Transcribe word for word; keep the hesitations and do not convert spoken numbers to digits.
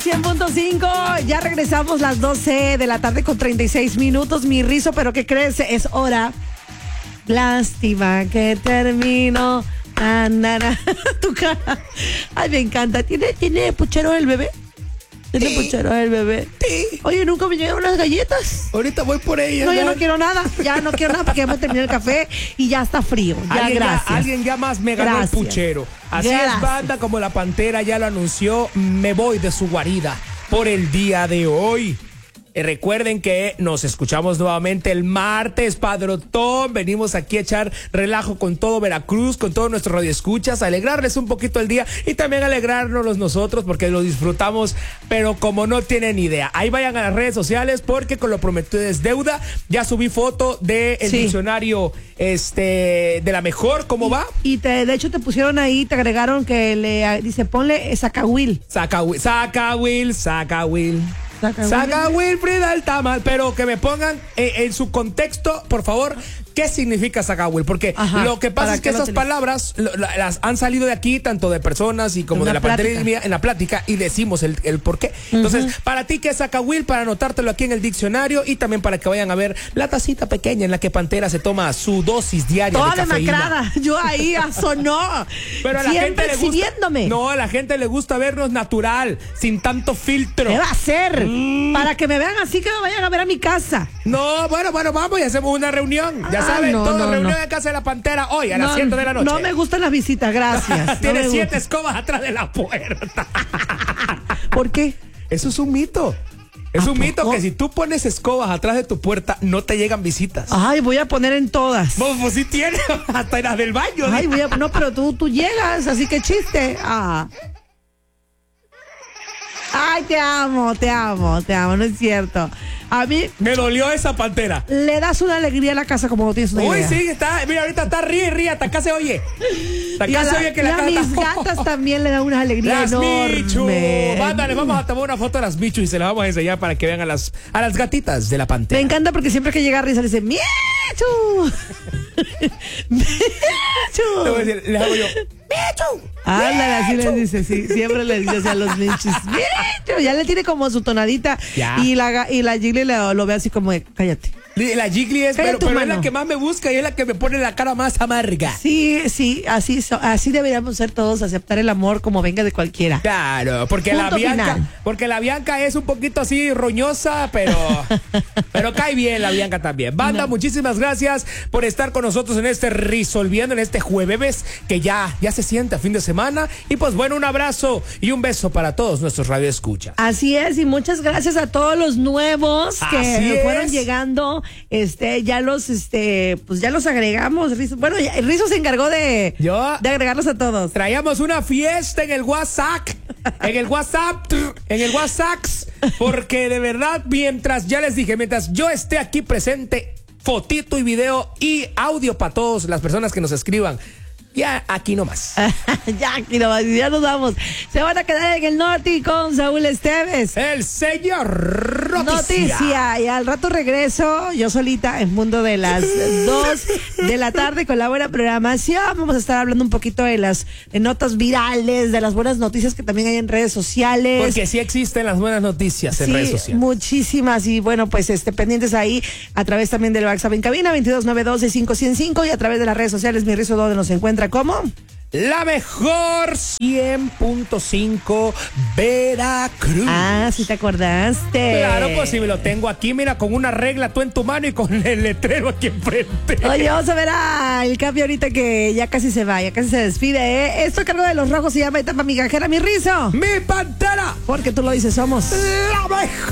cien punto cinco. Ya regresamos las doce de la tarde con treinta y seis minutos, mi Rizo, pero ¿qué crees? Es hora. Lástima que termino. Na, na, na. Tu cara. Ay, me encanta. ¿Tiene, tiene puchero el bebé? ¿Tiene Sí. puchero el bebé? Sí. Oye, ¿nunca me llegaron unas galletas? Ahorita voy por ella. No, yo ¿no? no quiero nada. Ya no quiero nada porque ya me terminé el café y ya está frío. Ya, Alguien gracias. ya, alguien ya más me ganó Gracias. el puchero. Así Gracias. es, banda, como la Pantera ya lo anunció, me voy de su guarida por el día de hoy. Eh, recuerden que nos escuchamos nuevamente el martes, Padrotón. Venimos aquí a echar relajo con todo Veracruz, con todos nuestros radioescuchas, alegrarles un poquito el día y también alegrarnos nosotros porque lo disfrutamos, pero como no tienen idea. Ahí vayan a las redes sociales porque con lo prometido es deuda. Ya subí foto del Sí. diccionario este, de la mejor, ¿cómo va? Y te, de hecho te pusieron ahí, te agregaron que le dice, ponle Zacahuil. Saca Will, saca Will, saca Will. Saca Saca Will. Wilfrid al tamal, pero que me pongan en, en su contexto, por favor, qué significa saca Will, porque Ajá, lo que pasa ¿para es que qué lo esas utilizas? palabras lo- la- las han salido de aquí, tanto de personas y como En de una la pantalla plática. mía, en la plática, y decimos el, el por qué. Entonces, para ti, ¿qué es saca Will? Para anotártelo aquí en el diccionario y también para que vayan a ver la tacita pequeña en la que Pantera se toma su dosis diaria Toda de cafeína. demacrada. Yo ahí a sonó. Pero a la Siempre gente le gusta. exhibiéndome. No, a la gente le gusta vernos natural, sin tanto filtro. ¿Qué va a hacer? Mm. Para que me vean así, que me vayan a ver a mi casa. No, bueno, bueno, vamos y hacemos una reunión. Ya Ah, saben, no, toda no, reunión no. en casa de la Pantera hoy a no, las siete de la noche. No me gustan las visitas, gracias. No Tiene me siete gusta. escobas atrás de la puerta. ¿Por qué? Eso es un mito. Es ¿A un mito poco? que si tú pones escobas atrás de tu puerta, no te llegan visitas. Ay, voy a poner en todas. Vos, pues sí tienes, hasta en las del baño. Ay, ¿no? voy a, no, pero tú, tú llegas, así que chiste. Ah. Ay, te amo, te amo, te amo, no es cierto. A mí Me dolió esa Pantera. le das una alegría a la casa como no tienes una Uy, idea. sí, está, mira, ahorita está ríe, ríe, hasta acá se oye. Hasta Y a, acá se la- oye que y la a casa mis está- gatas también le dan una alegría Las Michu. enorme. Banda, les vamos a tomar una foto de las Michu y se las vamos a enseñar para que vean a las, a las gatitas de la Me Pantera. encanta porque siempre que llega Risa le dice ¡Michu! Le voy a ¡Michu! decir, les hago yo. ¡Michu! Ándale, así les dice, sí, siempre les dice así a los Michus. ¡Michu! Ya le tiene como su tonadita. Ya. Y la, ga- y la Gigli lo, lo ve así como de, cállate. La Jiggly es, Cállate pero, tu pero es mano. la que más me busca y es la que me pone la cara más amarga. Sí, sí, así, so- así deberíamos ser todos, aceptar el amor como venga de cualquiera. Claro, porque la Punto Bianca, final. porque la Bianca es un poquito así roñosa, pero, pero cae bien la Bianca también. Banda, No. muchísimas gracias por estar con nosotros en este Resolviendo, en este jueves que ya, ya se siente a fin de semana. Y pues bueno, un abrazo y un beso para todos nuestros radioescuchas. Así es, y muchas gracias a todos los nuevos que Así fueron es. llegando. Este, ya los, este, pues ya los agregamos. Rizo. Bueno, ya- el Rizo se encargó de, Yo- de agregarlos a todos. Traíamos una fiesta en el WhatsApp, en el WhatsApp, en el WhatsApp, porque de verdad, mientras, ya les dije, mientras yo esté aquí presente, fotito y video y audio para todas las personas que nos escriban. Ya aquí nomás. ya, aquí nomás, ya nos vamos. Se van a quedar en el Noti con Saúl Esteves. El señor Noticia. Noticia. Y al rato regreso yo solita en Mundo de las dos de la tarde con la buena programación. Vamos a estar hablando un poquito de las de notas virales, de las buenas noticias que también hay en redes sociales. Porque sí existen las buenas noticias en Sí, redes sociales. muchísimas. Y bueno, pues este pendientes ahí a través también del WhatsApp en cabina veintidós nueve doce cinco cero cinco y a través de las redes sociales Mi Rizo, donde nos encuentra como La mejor cien punto cinco Veracruz. Ah, sí te acordaste. Claro, pues si me lo tengo aquí, mira, con una regla tú en tu mano y con el letrero aquí enfrente. Oye, vamos a ver al cambio ahorita que ya casi se va, ya casi se despide, ¿eh? Esto a cargo de los rojos se llama Etapa Migajera, Mi Rizo. ¡Mi Pantera! Porque tú lo dices, somos ¡La mejor!